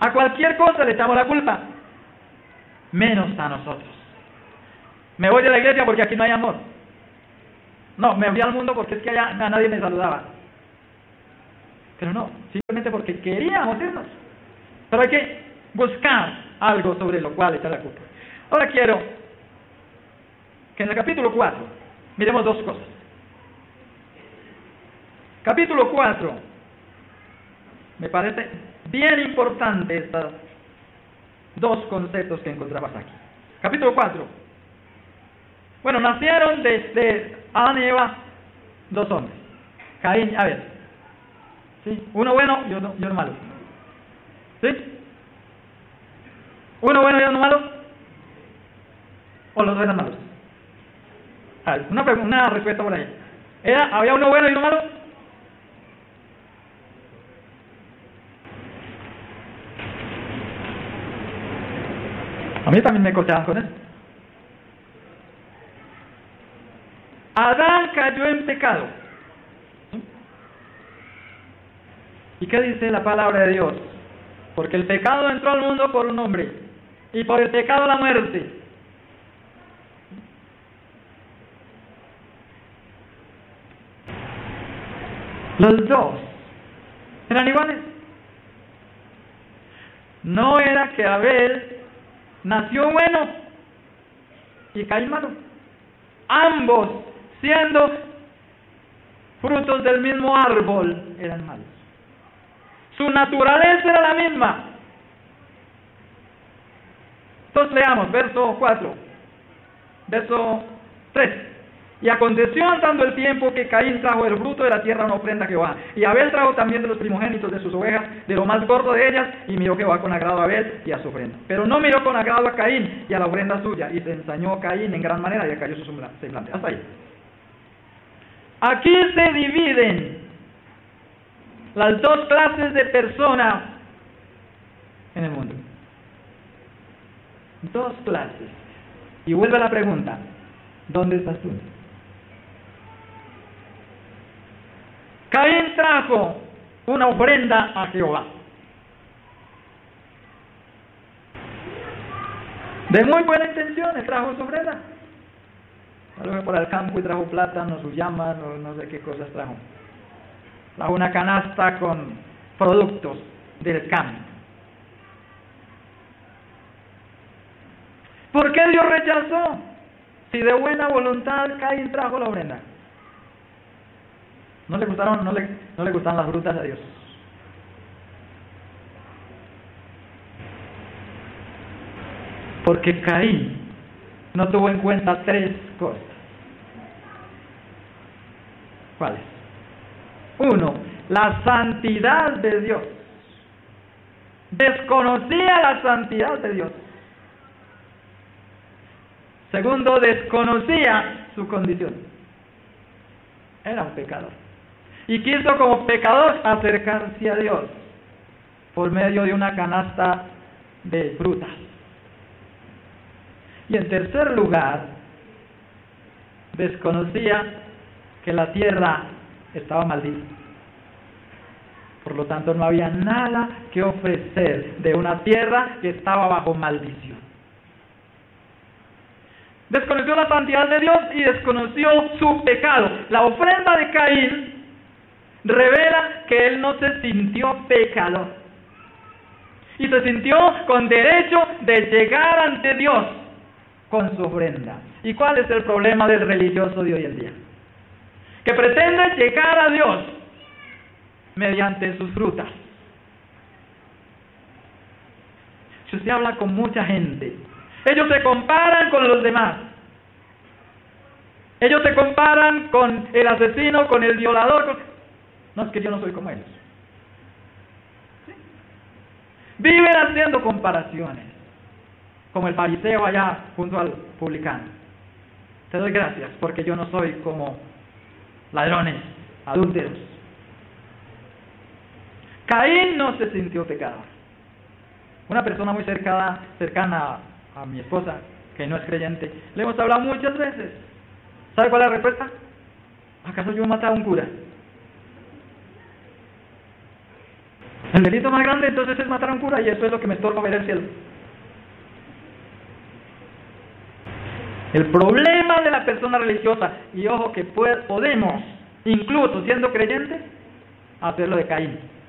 A cualquier cosa le echamos la culpa, menos a nosotros. Me voy de la iglesia porque aquí no hay amor. No, me fui al mundo porque es que allá a nadie me saludaba. Pero no, simplemente porque queríamos irnos. Pero hay que buscar algo sobre lo cual echar la culpa. Ahora quiero que en el capítulo 4 miremos dos cosas. Capítulo 4, me parece bien importante estos dos conceptos que encontramos aquí. Capítulo 4. Bueno, nacieron de Adán y Eva dos hombres, Caín y Abel. ¿Sí? Uno bueno y uno malo. ¿Sí? ¿Uno bueno y uno malo? ¿O los dos eran malos? A ver, una respuesta por ahí. ¿Había uno bueno y uno malo? A mí también me cortaban con eso. Adán cayó en pecado. ¿Y qué dice la palabra de Dios? Porque el pecado entró al mundo por un hombre, y por el pecado la muerte. Los dos eran iguales. No era que Abel nació bueno y Caín malo. Ambos, siendo frutos del mismo árbol, eran malos. Su naturaleza era la misma. Entonces leamos, verso 4, verso 3. Y aconteció andando el tiempo que Caín trajo el fruto de la tierra una ofrenda a Jehová. Y Abel trajo también de los primogénitos de sus ovejas, de lo más gordo de ellas, y miró Jehová con agrado a Abel y a su ofrenda. Pero no miró con agrado a Caín y a la ofrenda suya, y se ensañó Caín en gran manera y cayó su semblante. Hasta ahí. Aquí se dividen las dos clases de personas en el mundo. Dos clases. Y vuelve la pregunta, ¿dónde estás tú? Caín trajo una ofrenda a Jehová. De muy buena intención trajo su ofrenda. Salió por el campo y trajo plátanos, llamas, no sé qué cosas trajo. Trajo una canasta con productos del campo. ¿Por qué Dios rechazó? Si de buena voluntad Caín trajo la ofrenda. No le gustaron las frutas a Dios. Porque Caín no tuvo en cuenta tres cosas. ¿Cuáles? Uno, la santidad de Dios. Desconocía la santidad de Dios. Segundo, desconocía su condición. Era un pecador. Y quiso como pecador acercarse a Dios por medio de una canasta de frutas. Y en tercer lugar, desconocía que la tierra estaba maldita. Por lo tanto, no había nada que ofrecer de una tierra que estaba bajo maldición. Desconoció la santidad de Dios y desconoció su pecado. La ofrenda de Caín revela que él no se sintió pecador. Y se sintió con derecho de llegar ante Dios con su ofrenda. ¿Y cuál es el problema del religioso de hoy en día? Que pretende llegar a Dios mediante sus frutas. Si usted habla con mucha gente, ellos se comparan con los demás. Ellos se comparan con el asesino, con el violador. No, es que yo no soy como ellos. ¿Sí? Viven haciendo comparaciones, como el fariseo allá junto al publicano. Te doy gracias porque yo no soy como ladrones, adúlteros. Caín no se sintió pecador. Una persona muy cercana a mi esposa, que no es creyente, le hemos hablado muchas veces. ¿Sabe cuál es la respuesta? ¿Acaso yo he matado a un cura? El delito más grande entonces es matar a un cura, y eso es lo que me estorba ver el cielo. El problema de la persona religiosa, y ojo que podemos, incluso siendo creyentes, hacerlo de Caín.